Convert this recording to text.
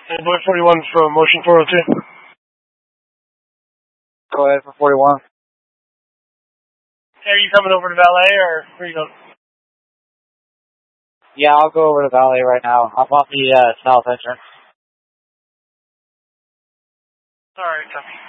Hey, boy 41 from Motion 402. Go ahead for 41. Hey, are you coming over to Valet, or where are you going? Yeah, I'll go over to Valet right now. I'm on the south entrance. Alright, copy.